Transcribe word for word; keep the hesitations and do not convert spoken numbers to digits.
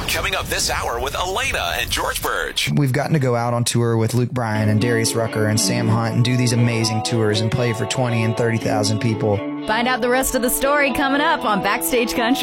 Coming up this hour with Elena and George Burge. We've gotten to go out on tour with Luke Bryan and Darius Rucker and Sam Hunt and do these amazing tours and play for twenty and thirty thousand people. Find out the rest of the story coming up on Backstage Country.